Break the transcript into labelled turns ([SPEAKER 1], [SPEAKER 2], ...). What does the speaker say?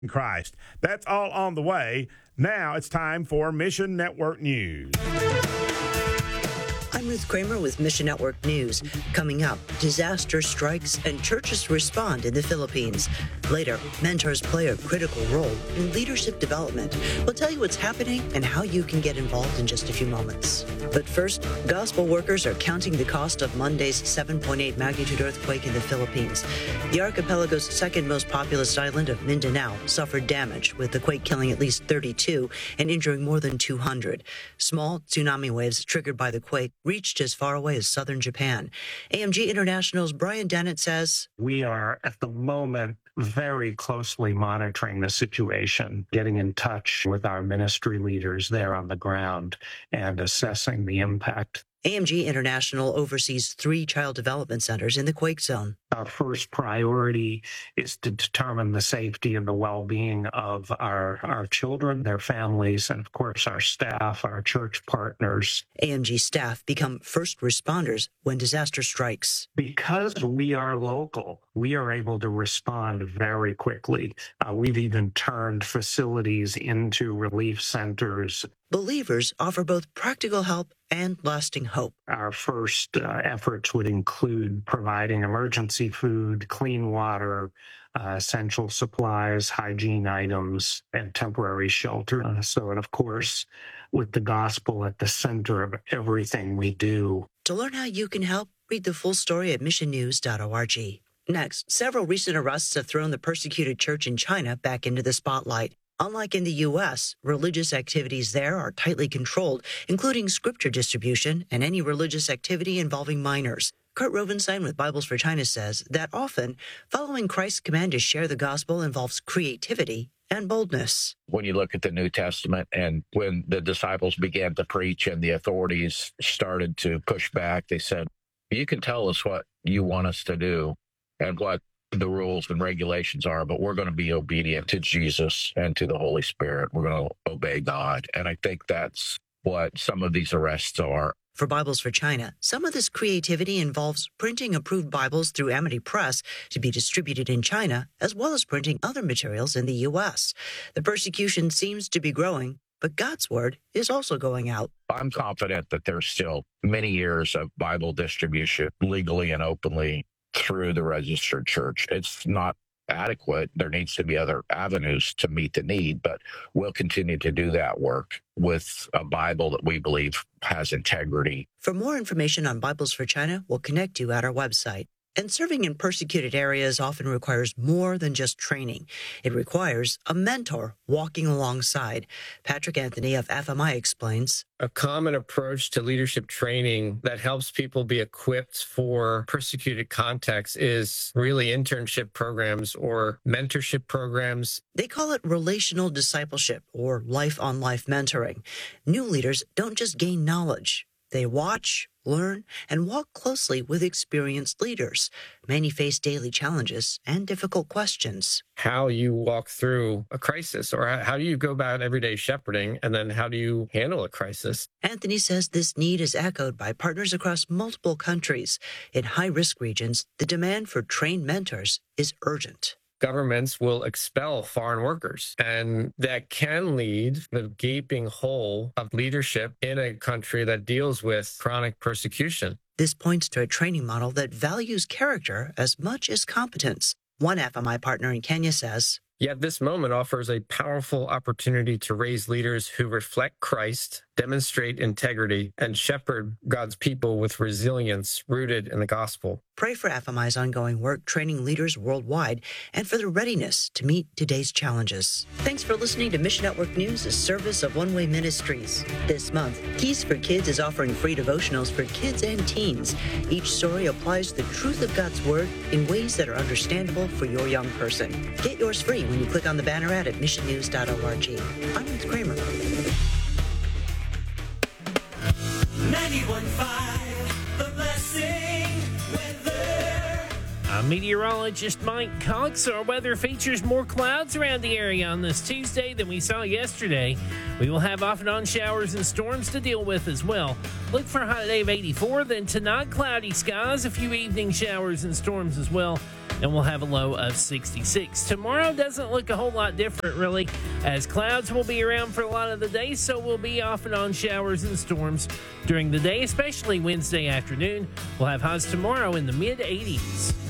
[SPEAKER 1] Christ. That's all on the way. Now it's time for Mission Network News.
[SPEAKER 2] I'm Ruth Kramer with Mission Network News. Coming up, disaster strikes and churches respond in the Philippines. Later, mentors play a critical role in leadership development. We'll tell you what's happening and how you can get involved in just a few moments. But first, gospel workers are counting the cost of Monday's 7.8 magnitude earthquake in the Philippines. The archipelago's second most populous island of Mindanao suffered damage, with the quake killing at least 32 and injuring more than 200. Small tsunami waves triggered by the quake reached as far away as southern Japan. AMG International's Brian Dennett says,
[SPEAKER 3] "We are at the moment very closely monitoring the situation, getting in touch with our ministry leaders there on the ground and assessing the impact."
[SPEAKER 2] AMG International oversees 3 child development centers in the quake zone.
[SPEAKER 3] Our first priority is to determine the safety and the well-being of our children, their families, and of course our staff, our church partners.
[SPEAKER 2] AMG staff become first responders when disaster strikes.
[SPEAKER 3] Because we are local, we are able to respond very quickly. We've even turned facilities into relief centers.
[SPEAKER 2] Believers offer both practical help and lasting hope.
[SPEAKER 3] Our first efforts would include providing emergency food, clean water, essential supplies, hygiene items, and temporary shelter. And of course, with the gospel at the center of everything we do.
[SPEAKER 2] To learn how you can help, read the full story at missionnews.org. Next, several recent arrests have thrown the persecuted church in China back into the spotlight. Unlike in the U.S., religious activities there are tightly controlled, including scripture distribution and any religious activity involving minors. Kurt Rovenstein with Bibles for China says that often, following Christ's command to share the gospel involves creativity and boldness.
[SPEAKER 4] When you look at the New Testament and when the disciples began to preach and the authorities started to push back, they said, "You can tell us what you want us to do and what the rules and regulations are, but we're going to be obedient to Jesus and to the Holy Spirit. We're going to obey God." And I think that's what some of these arrests are.
[SPEAKER 2] For Bibles for China, some of this creativity involves printing approved Bibles through Amity Press to be distributed in China, as well as printing other materials in the U.S. The persecution seems to be growing, but God's word is also going out.
[SPEAKER 4] I'm confident that there's still many years of Bible distribution legally and openly through the registered church. It's not adequate. There needs to be other avenues to meet the need, but we'll continue to do that work with a Bible that we believe has integrity.
[SPEAKER 2] For more information on Bibles for China, we'll connect you at our website. And serving in persecuted areas often requires more than just training. It requires a mentor walking alongside. Patrick Anthony of FMI explains.
[SPEAKER 5] A common approach to leadership training that helps people be equipped for persecuted contexts is really internship programs or mentorship programs.
[SPEAKER 2] They call it relational discipleship or life-on-life mentoring. New leaders don't just gain knowledge. They watch, learn, and walk closely with experienced leaders. Many face daily challenges and difficult questions.
[SPEAKER 5] How you walk through a crisis, or how do you go about everyday shepherding, and then how do you handle a crisis?
[SPEAKER 2] Anthony says this need is echoed by partners across multiple countries. In high-risk regions, the demand for trained mentors is urgent.
[SPEAKER 5] Governments will expel foreign workers, and that can lead the gaping hole of leadership in a country that deals with chronic persecution.
[SPEAKER 2] This points to a training model that values character as much as competence. One FMI partner in Kenya says,
[SPEAKER 5] "Yet this moment offers a powerful opportunity to raise leaders who reflect Christ, demonstrate integrity, and shepherd God's people with resilience rooted in the gospel."
[SPEAKER 2] Pray for FMI's ongoing work training leaders worldwide and for their readiness to meet today's challenges. Thanks for listening to Mission Network News, a service of One Way Ministries. This month, Keys for Kids is offering free devotionals for kids and teens. Each story applies the truth of God's Word in ways that are understandable for your young person. Get yours free when you click on the banner ad at missionnews.org. I'm Ruth Kramer.
[SPEAKER 6] 91.5 The Blessing Weather.
[SPEAKER 7] I'm meteorologist Mike Cox. Our weather features more clouds around the area on this Tuesday than we saw yesterday. We will have off and on showers and storms to deal with as well. Look for a high day of 84. Then tonight, cloudy skies, a few evening showers and storms as well. and we'll have a low of 66. Tomorrow doesn't look a whole lot different, really, as clouds will be around for a lot of the day, so we'll be off and on showers and storms during the day, especially Wednesday afternoon. We'll have highs tomorrow in the mid-80s.